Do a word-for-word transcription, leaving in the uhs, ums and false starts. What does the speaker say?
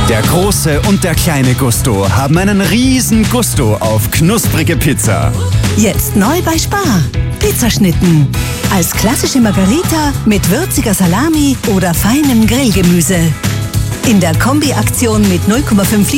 Der große und der kleine Gusto haben einen riesen Gusto auf knusprige Pizza. Jetzt neu bei Spar. Pizzaschnitten. Als klassische Margherita mit würziger Salami oder feinem Grillgemüse. In der Kombi-Aktion mit null Komma fünf